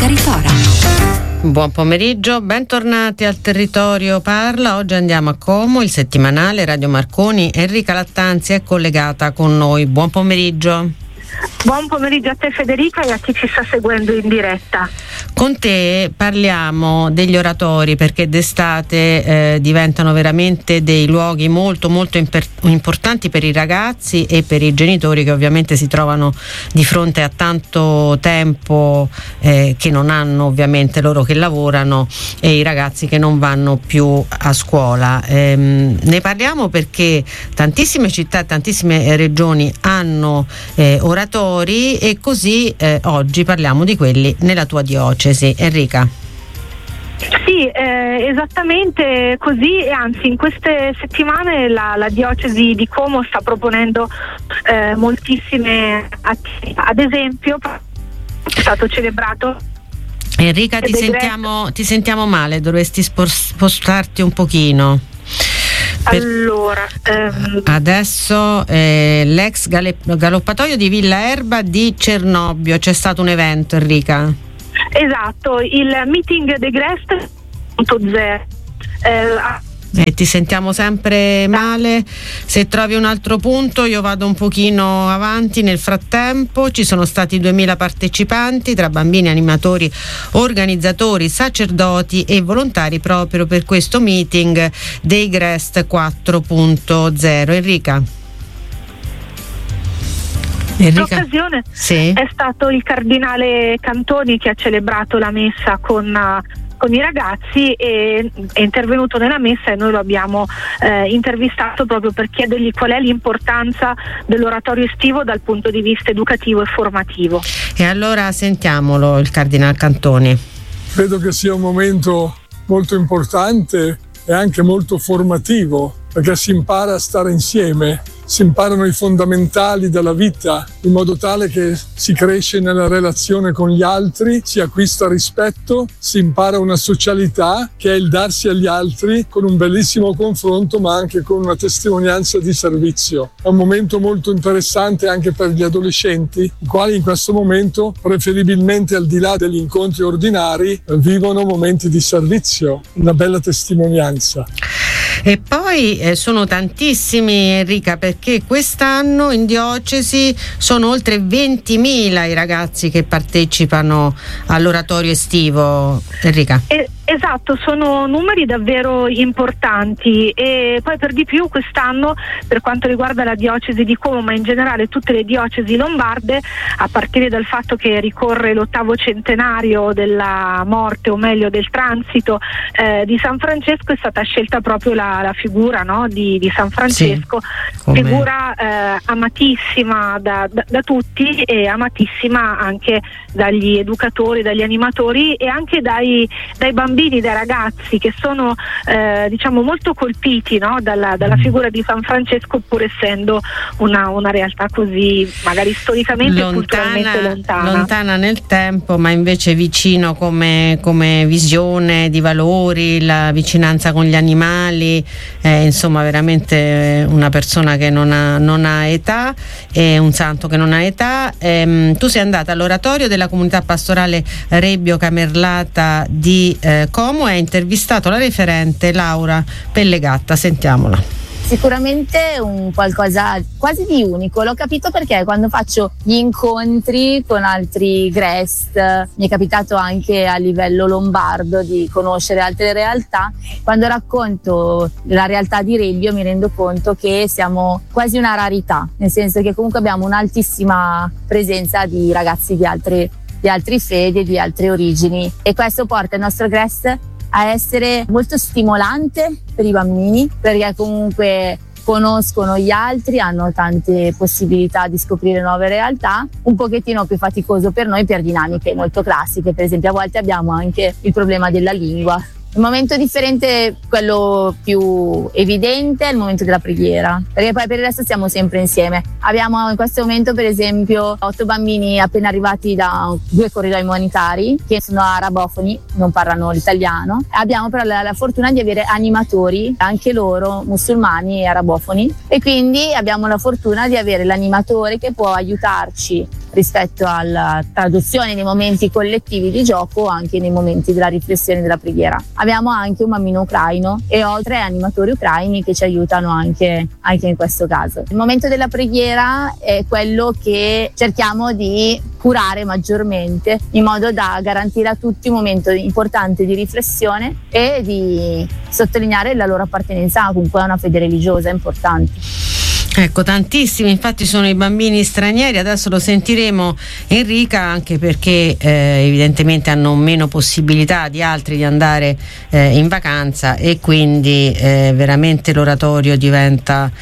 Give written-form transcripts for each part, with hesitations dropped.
Ritora. Buon pomeriggio, bentornati al Territorio Parla. Oggi andiamo a Como, il settimanale Radio Marconi. Enrica Lattanzi è collegata con noi. Buon pomeriggio. Buon pomeriggio a te Federica e a chi ci sta seguendo in diretta. Con te parliamo degli oratori, perché d'estate diventano veramente dei luoghi molto importanti per i ragazzi e per i genitori, che ovviamente si trovano di fronte a tanto tempo che non hanno, ovviamente loro che lavorano, e i ragazzi che non vanno più a scuola. Ne parliamo perché tantissime città, tantissime regioni hanno oratori, e così oggi parliamo di quelli nella tua diocesi. Enrica. Sì, esattamente così, e anzi in queste settimane la diocesi di Como sta proponendo moltissime attività. Ad esempio è stato celebrato. Enrica, ti sentiamo male, dovresti spostarti un pochino. Allora, adesso l'ex galoppatoio di Villa Erba di Cernobbio, c'è stato un evento, Enrica. Esatto, il meeting de Grest 0. Ti sentiamo sempre male. Se trovi un altro punto io vado un pochino avanti. Nel frattempo ci sono stati 2000 partecipanti tra bambini, animatori, organizzatori, sacerdoti e volontari proprio per questo meeting dei Grest 4.0. Enrica. L'occasione sì. È stato il cardinale Cantoni che ha celebrato la messa con i ragazzi, e è intervenuto nella messa, e noi lo abbiamo intervistato proprio per chiedergli qual è l'importanza dell'oratorio estivo dal punto di vista educativo e formativo. E allora sentiamolo, il cardinale Cantoni. Credo che sia un momento molto importante e anche molto formativo, perché si impara a stare insieme, si imparano i fondamentali della vita, in modo tale che si cresce nella relazione con gli altri, si acquista rispetto, si impara una socialità che è il darsi agli altri con un bellissimo confronto, ma anche con una testimonianza di servizio. È un momento molto interessante anche per gli adolescenti, i quali in questo momento, preferibilmente al di là degli incontri ordinari, vivono momenti di servizio, una bella testimonianza. E poi sono tantissimi, Enrica, perché quest'anno in diocesi sono oltre 20.000 i ragazzi che partecipano all'oratorio estivo, Enrica. Esatto, sono numeri davvero importanti, e poi per di più quest'anno, per quanto riguarda la diocesi di Como, ma in generale tutte le diocesi lombarde, a partire dal fatto che ricorre l'8° centenario della morte, o meglio del transito di San Francesco, è stata scelta proprio la figura, no, di San Francesco, sì, figura amatissima da tutti, e amatissima anche dagli educatori, dagli animatori, e anche dai bambini, dai ragazzi, che sono diciamo molto colpiti, no, dalla figura di San Francesco, pur essendo una realtà così magari storicamente e culturalmente lontana nel tempo, ma invece vicino come visione di valori, la vicinanza con gli animali, insomma veramente una persona che non ha età, e un santo che non ha età. Tu sei andata all'oratorio della comunità pastorale Rebbio Camerlata di Como e hai intervistato la referente Laura Pellegatta. Sentiamola. Sicuramente un qualcosa quasi di unico, l'ho capito perché quando faccio gli incontri con altri Grest, mi è capitato anche a livello lombardo di conoscere altre realtà, quando racconto la realtà di Rebbio mi rendo conto che siamo quasi una rarità, nel senso che comunque abbiamo un'altissima presenza di ragazzi di altre fedi, di altre origini, e questo porta il nostro Grest a essere molto stimolante per i bambini, perché comunque conoscono gli altri, hanno tante possibilità di scoprire nuove realtà, un pochettino più faticoso per noi per dinamiche molto classiche, per esempio a volte abbiamo anche il problema della lingua. Il momento differente, quello più evidente, è il momento della preghiera, perché poi per il resto siamo sempre insieme. Abbiamo in questo momento per esempio 8 bambini appena arrivati da 2 corridoi umanitari che sono arabofoni, non parlano l'italiano. Abbiamo però la fortuna di avere animatori, anche loro musulmani e arabofoni, e quindi abbiamo la fortuna di avere l'animatore che può aiutarci rispetto alla traduzione nei momenti collettivi di gioco o anche nei momenti della riflessione della preghiera. Abbiamo anche un bambino ucraino e ho 3 animatori ucraini che ci aiutano anche in questo caso. Il momento della preghiera è quello che cerchiamo di curare maggiormente in modo da garantire a tutti un momento importante di riflessione e di sottolineare la loro appartenenza comunque a una fede religiosa importante. Ecco, tantissimi infatti sono i bambini stranieri, adesso lo sentiremo Enrica, anche perché evidentemente hanno meno possibilità di altri di andare in vacanza e quindi veramente l'oratorio diventa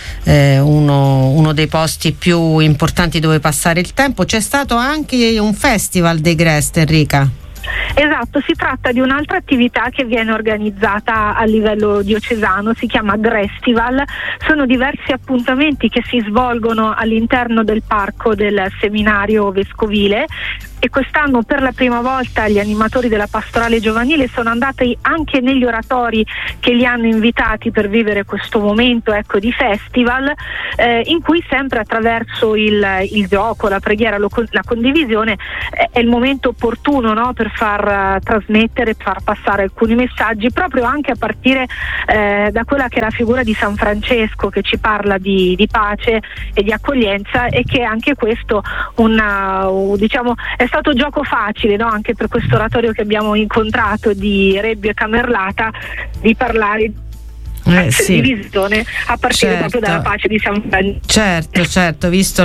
uno dei posti più importanti dove passare il tempo. C'è stato anche un festival dei Grest, Enrica. Esatto, si tratta di un'altra attività che viene organizzata a livello diocesano, si chiama Grestival. Sono diversi appuntamenti che si svolgono all'interno del parco del seminario vescovile e quest'anno per la prima volta gli animatori della pastorale giovanile sono andati anche negli oratori che li hanno invitati per vivere questo momento, ecco, di festival, in cui sempre attraverso il gioco, la preghiera, la condivisione è il momento opportuno, no, per far trasmettere, far passare alcuni messaggi, proprio anche a partire da quella che è la figura di San Francesco, che ci parla di pace e di accoglienza, e che anche questo diciamo è stato gioco facile, no? Anche per questo oratorio che abbiamo incontrato di Rebbio e Camerlata, di parlare di visione a partire proprio dalla pace di San Francesco. Certo, visto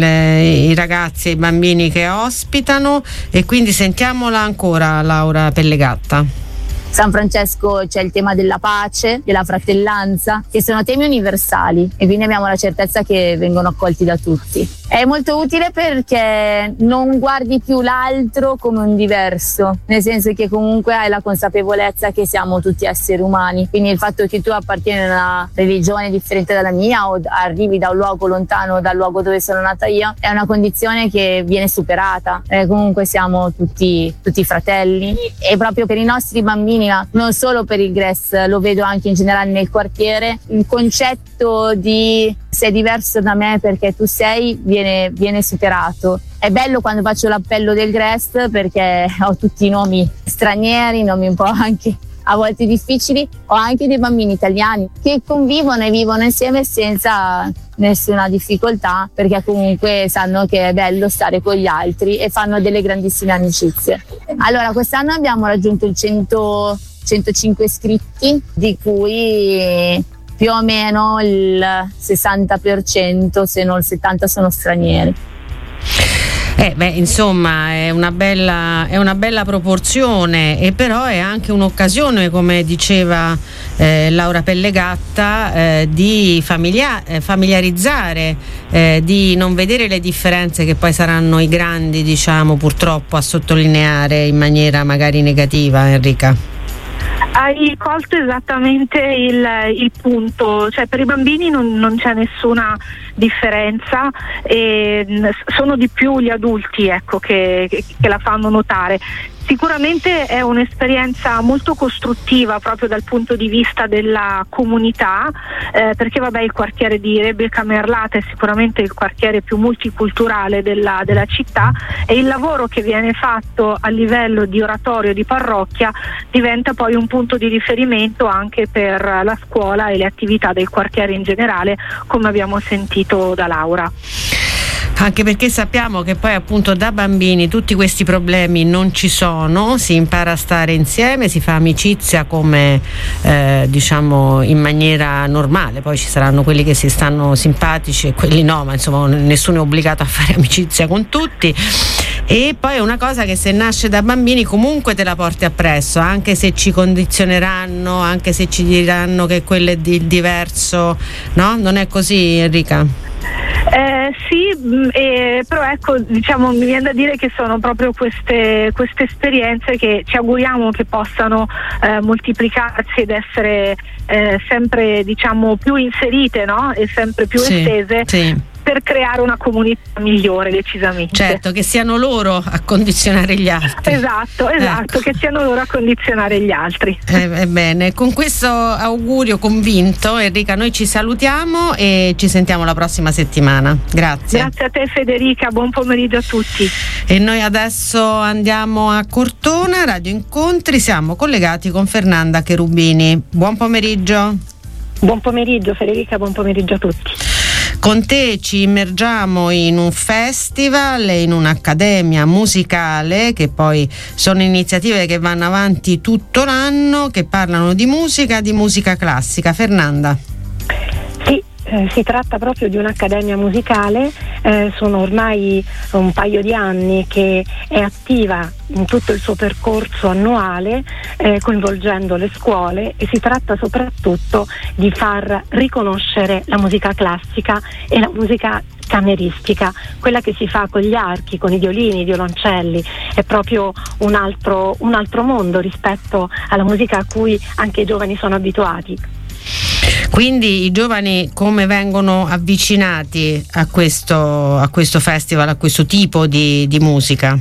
i ragazzi e i bambini che ospitano, e quindi sentiamola ancora, Laura Pellegatta. San Francesco c'è il tema della pace, della fratellanza, che sono temi universali e quindi abbiamo la certezza che vengono accolti da tutti. È molto utile perché non guardi più l'altro come un diverso, nel senso che comunque hai la consapevolezza che siamo tutti esseri umani, quindi il fatto che tu appartieni a una religione differente dalla mia o arrivi da un luogo lontano dal luogo dove sono nata io è una condizione che viene superata, comunque siamo tutti fratelli, e proprio per i nostri bambini, non solo per il Grest, lo vedo anche in generale nel quartiere, il concetto di sei diverso da me perché tu sei viene superato. È bello quando faccio l'appello del Grest perché ho tutti i nomi stranieri, nomi un po' anche a volte difficili, ho anche dei bambini italiani che convivono e vivono insieme senza nessuna difficoltà, perché comunque sanno che è bello stare con gli altri e fanno delle grandissime amicizie. Allora, quest'anno abbiamo raggiunto il 105 iscritti, di cui più o meno il 60%, se non il 70%, sono stranieri. Insomma è una bella proporzione, e però è anche un'occasione, come diceva Laura Pellegatta, di familiarizzare, di non vedere le differenze che poi saranno i grandi, diciamo, purtroppo a sottolineare in maniera magari negativa. Enrica? Hai colto esattamente il punto, cioè per i bambini non c'è nessuna differenza, e sono di più gli adulti, ecco, che la fanno notare. Sicuramente è un'esperienza molto costruttiva proprio dal punto di vista della comunità, perché il quartiere di Rebbio e Camerlata è sicuramente il quartiere più multiculturale della città, e il lavoro che viene fatto a livello di oratorio di parrocchia diventa poi un punto di riferimento anche per la scuola e le attività del quartiere in generale, come abbiamo sentito da Laura. Anche perché sappiamo che poi appunto da bambini tutti questi problemi non ci sono, si impara a stare insieme, si fa amicizia come diciamo in maniera normale, poi ci saranno quelli che si stanno simpatici e quelli no, ma insomma nessuno è obbligato a fare amicizia con tutti. E poi è una cosa che se nasce da bambini comunque te la porti appresso, anche se ci condizioneranno, anche se ci diranno che quello è diverso, no? Non è così, Enrica? Sì, però ecco, diciamo, mi viene da dire che sono proprio queste esperienze che ci auguriamo che possano moltiplicarsi ed essere sempre, diciamo, più inserite, no? E sempre più estese. Sì. per creare una comunità migliore, decisamente. Certo, che siano loro a condizionare gli altri. Esatto, Ecco. che siano loro a condizionare gli altri. Bene, con questo augurio convinto, Enrica, noi ci salutiamo e ci sentiamo la prossima settimana. Grazie. Grazie a te, Federica, buon pomeriggio a tutti. E noi adesso andiamo a Cortona, Radio Incontri, siamo collegati con Fernanda Cherubini. Buon pomeriggio. Buon pomeriggio Federica, buon pomeriggio a tutti. Con te ci immergiamo in un festival, in un'accademia musicale, che poi sono iniziative che vanno avanti tutto l'anno, che parlano di musica classica. Fernanda. Sì, si tratta proprio di un'accademia musicale, sono ormai un paio di anni che è attiva in tutto il suo percorso annuale, coinvolgendo le scuole, e si tratta soprattutto di far riconoscere la musica classica e la musica cameristica, quella che si fa con gli archi, con i violini, i violoncelli. È proprio un altro mondo rispetto alla musica a cui anche i giovani sono abituati. Quindi i giovani come vengono avvicinati a questo festival, a questo tipo di musica?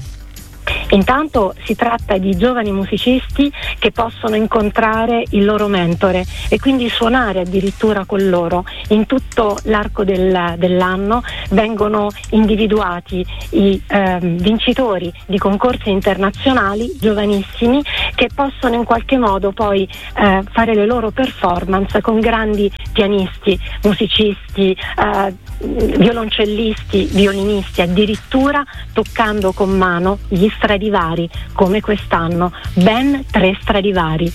Intanto si tratta di giovani musicisti che possono incontrare il loro mentore e quindi suonare addirittura con loro. In tutto l'arco dell'anno vengono individuati i vincitori di concorsi internazionali giovanissimi, che possono in qualche modo poi fare le loro performance con grandi pianisti, musicisti, violoncellisti, violinisti, addirittura toccando con mano gli Stradivari, come quest'anno, ben 3 Stradivari.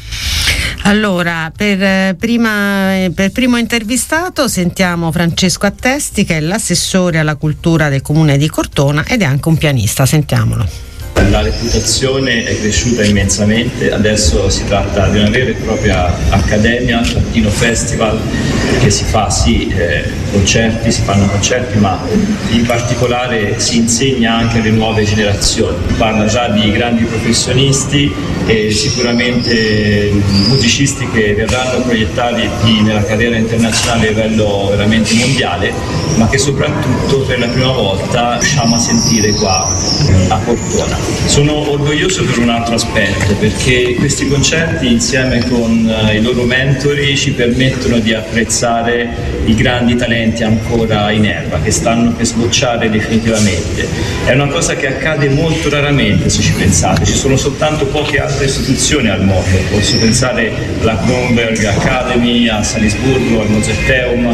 Allora, per primo intervistato sentiamo Francesco Attesti, che è l'assessore alla cultura del comune di Cortona ed è anche un pianista. Sentiamolo. La reputazione è cresciuta immensamente, adesso si tratta di una vera e propria accademia, Trentino Festival, che si fa concerti, si fanno concerti, ma in particolare si insegna anche alle nuove generazioni. Parla già di grandi professionisti e sicuramente musicisti che verranno proiettati nella carriera internazionale a livello veramente mondiale, ma che soprattutto per la prima volta riusciamo a sentire qua a Cortona. Sono orgoglioso per un altro aspetto, perché questi concerti insieme con i loro mentori ci permettono di apprezzare i grandi talenti ancora in erba, che stanno per sbocciare definitivamente. È una cosa che accade molto raramente, se ci pensate, ci sono soltanto poche altre istituzioni al mondo, posso pensare alla Kronberg Academy, a Salisburgo, al Mozarteum.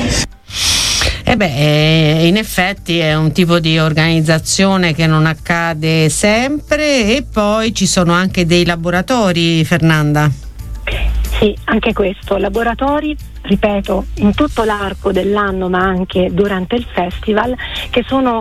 In effetti è un tipo di organizzazione che non accade sempre, e poi ci sono anche dei laboratori, Fernanda. Sì, anche questo, laboratori, ripeto, in tutto l'arco dell'anno, ma anche durante il festival, che sono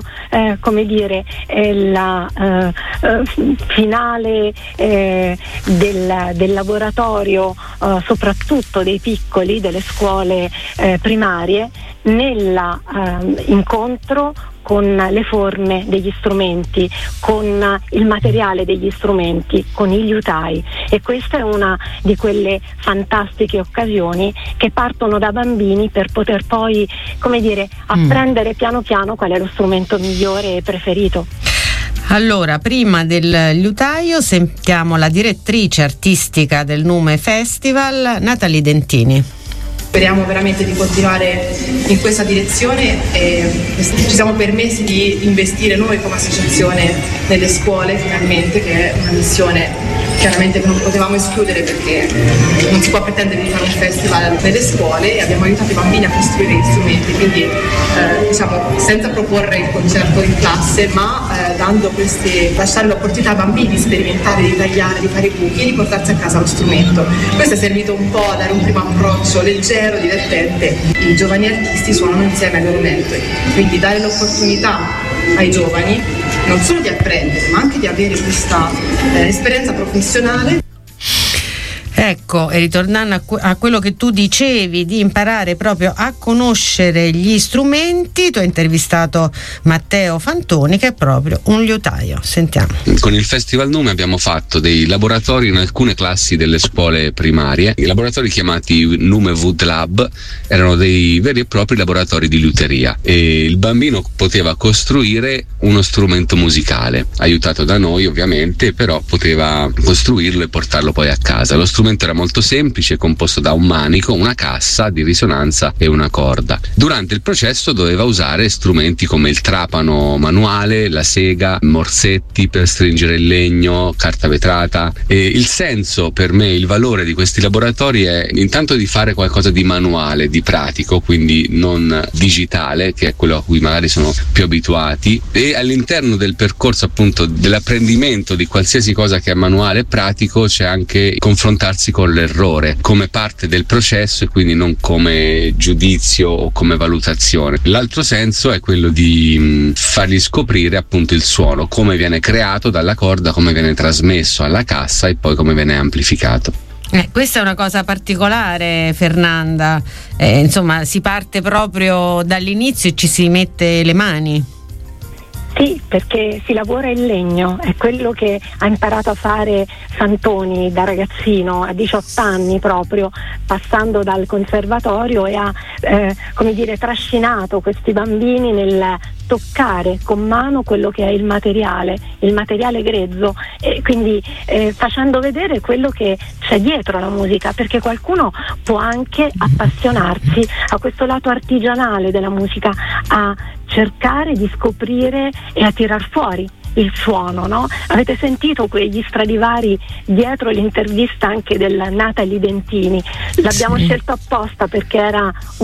la finale del laboratorio, soprattutto dei piccoli, delle scuole primarie, nell'incontro con le forme degli strumenti, con il materiale degli strumenti, con i liutai. E questa è una di quelle fantastiche occasioni che partono da bambini per poter poi, apprendere piano piano qual è lo strumento migliore e preferito. Allora, prima del liutaio sentiamo la direttrice artistica del Nume Festival, Natalie Dentini. Speriamo veramente di continuare in questa direzione e ci siamo permessi di investire noi come associazione nelle scuole, finalmente, che è una missione chiaramente che non potevamo escludere, perché non si può pretendere di fare un festival nelle scuole, e abbiamo aiutato i bambini a costruire gli strumenti, quindi senza proporre il concerto in classe, ma lasciare l'opportunità ai bambini di sperimentare, di tagliare, di fare i buchi e di portarsi a casa lo strumento. Questo è servito un po' a dare un primo approccio leggero, divertente. I giovani artisti suonano insieme ai loro mentori, quindi dare l'opportunità ai giovani non solo di apprendere, ma anche di avere questa esperienza professionale. Ecco, e ritornando a quello che tu dicevi di imparare proprio a conoscere gli strumenti, tu hai intervistato Matteo Fantoni, che è proprio un liutaio. Sentiamo. Con il Festival Nume abbiamo fatto dei laboratori in alcune classi delle scuole primarie. I laboratori chiamati Nume Wood Lab erano dei veri e propri laboratori di liuteria, e il bambino poteva costruire uno strumento musicale, aiutato da noi ovviamente, però poteva costruirlo e portarlo poi a casa. Lo strumento era molto semplice, composto da un manico, una cassa di risonanza e una corda. Durante il processo doveva usare strumenti come il trapano manuale, la sega, morsetti per stringere il legno, carta vetrata. E il senso per me, il valore di questi laboratori è intanto di fare qualcosa di manuale, di pratico, quindi non digitale, che è quello a cui magari sono più abituati, e all'interno del percorso appunto dell'apprendimento di qualsiasi cosa che è manuale e pratico c'è anche confrontarsi con l'errore come parte del processo e quindi non come giudizio o come valutazione. L'altro senso è quello di fargli scoprire appunto il suono, come viene creato dalla corda, come viene trasmesso alla cassa e poi come viene amplificato. Questa è una cosa particolare, Fernanda, insomma si parte proprio dall'inizio e ci si mette le mani. Sì, perché si lavora in legno, è quello che ha imparato a fare Fantoni da ragazzino, a 18 anni proprio, passando dal conservatorio, e ha trascinato questi bambini nel toccare con mano quello che è il materiale grezzo, e quindi facendo vedere quello che c'è dietro la musica, perché qualcuno può anche appassionarsi a questo lato artigianale della musica, a cercare di scoprire e a tirar fuori il suono, no? Avete sentito quegli Stradivari dietro l'intervista anche del Natalie Dentini? L'abbiamo scelto apposta perché era